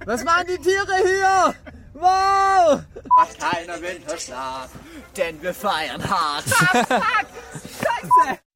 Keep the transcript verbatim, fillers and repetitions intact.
Was machen die Tiere hier? Wow! Macht keiner Winterschlaf, denn wir feiern hart. Fuck, fuck! Scheiße!